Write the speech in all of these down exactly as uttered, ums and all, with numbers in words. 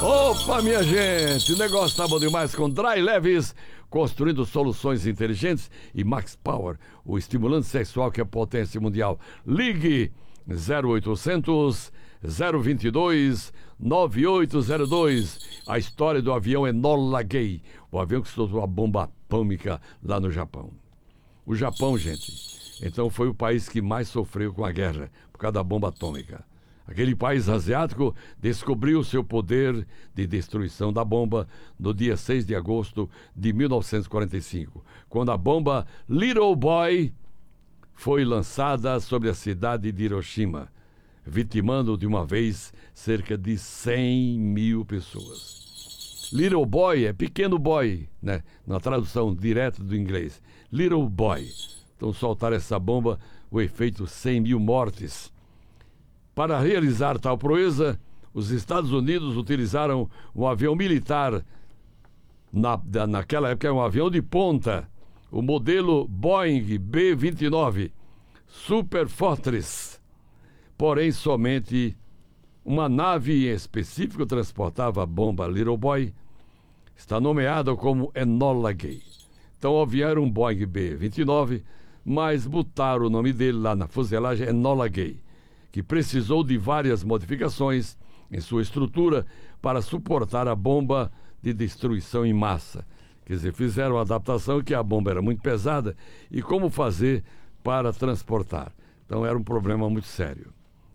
Opa, minha gente, o negócio tá bom demais com Dry Leves, construindo soluções inteligentes, e Max Power, o estimulante sexual que é potência mundial. Ligue zero oitocentos, zero vinte e dois, nove oito zero dois. A história do avião Enola Gay, o avião que soltou a bomba atômica lá no Japão. O Japão, gente, então foi o país que mais sofreu com a guerra, por causa da bomba atômica. Aquele país asiático descobriu seu poder de destruição da bomba no dia seis de agosto de mil novecentos e quarenta e cinco, quando a bomba Little Boy foi lançada sobre a cidade de Hiroshima, vitimando de uma vez cerca de cem mil pessoas. Little Boy é pequeno boy, né? Na tradução direta do inglês. Little Boy. Então soltaram essa bomba, o efeito cem mil mortes. Para realizar tal proeza, os Estados Unidos utilizaram um avião militar, na, naquela época um avião de ponta, o modelo Boeing B vinte e nove, Super Fortress. Porém, somente uma nave em específico transportava a bomba Little Boy, está nomeada como Enola Gay. Então, o avião era um Boeing B vinte e nove, mas botaram o nome dele lá na fuselagem Enola Gay, que precisou de várias modificações em sua estrutura para suportar a bomba de destruição em massa. Quer dizer, fizeram uma adaptação que a bomba era muito pesada e como fazer para transportar. Então era um problema muito sério.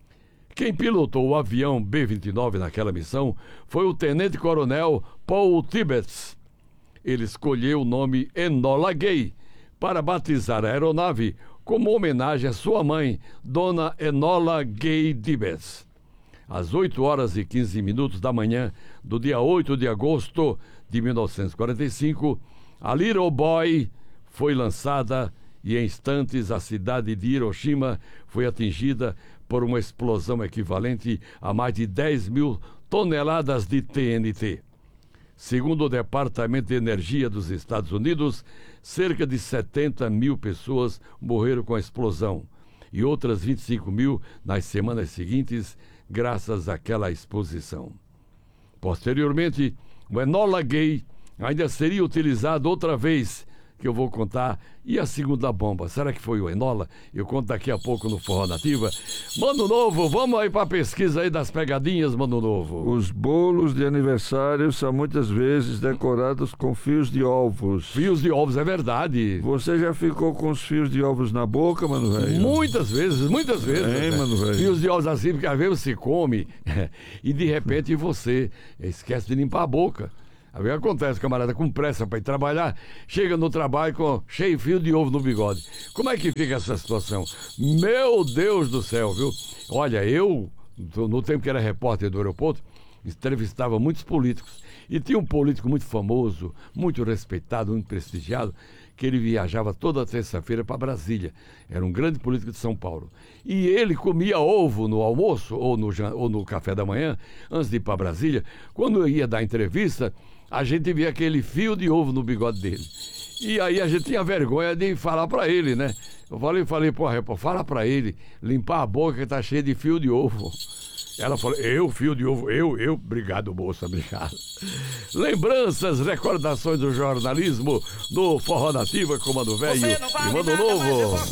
Quem pilotou o avião B vinte e nove naquela missão foi o tenente-coronel Paul Tibbets. Ele escolheu o nome Enola Gay para batizar a aeronave como homenagem à sua mãe, Dona Enola Gay Tibbets. Às oito horas e quinze minutos da manhã do dia oito de agosto de mil novecentos e quarenta e cinco, a Little Boy foi lançada e em instantes a cidade de Hiroshima foi atingida por uma explosão equivalente a mais de dez mil toneladas de T N T. Segundo o Departamento de Energia dos Estados Unidos, cerca de setenta mil pessoas morreram com a explosão e outras vinte e cinco mil nas semanas seguintes, graças àquela exposição. Posteriormente, o Enola Gay ainda seria utilizado outra vez, que eu vou contar. E a segunda bomba, será que foi o Enola? Eu conto daqui a pouco no Forró Nativa. Mano Novo, vamos aí para a pesquisa aí das pegadinhas, Mano Novo. Os bolos de aniversário são muitas vezes decorados com fios de ovos. Fios de ovos, é verdade. Você já ficou com os fios de ovos na boca, mano velho? Muitas vezes, muitas vezes. É, mano velho. Fios de ovos assim, porque às vezes você come e de repente você esquece de limpar a boca. Às vezes acontece, camarada, com pressa para ir trabalhar, chega no trabalho com cheio de fio de ovo no bigode. Como é que fica essa situação? Meu Deus do céu, viu? Olha, eu, no tempo que era repórter do aeroporto, entrevistava muitos políticos. E tinha um político muito famoso, muito respeitado, muito prestigiado, que ele viajava toda terça-feira para Brasília. Era um grande político de São Paulo. E ele comia ovo no almoço ou no, ou no café da manhã, antes de ir para Brasília. Quando eu ia dar entrevista, a gente via aquele fio de ovo no bigode dele. E aí a gente tinha vergonha de falar para ele, né? Eu falei, falei, pô, fala para ele limpar a boca que tá cheia de fio de ovo. Ela falou, eu, fio de ovo, eu, eu, obrigado, moça, obrigado. Lembranças, recordações do jornalismo do Forró Nativa, Comando Velho e Mano Novo.